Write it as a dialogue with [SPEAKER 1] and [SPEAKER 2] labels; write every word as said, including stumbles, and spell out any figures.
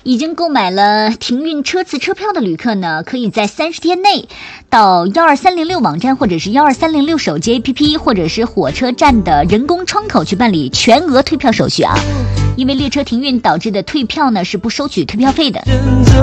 [SPEAKER 1] 已经购买了停运车次车票的旅客呢，可以在三十天内到一二三零六网站或者是一二三零六手机 A P P 或者是火车站的人工窗口去办理全额退票手续啊。因为列车停运导致的退票呢是不收取退票费的。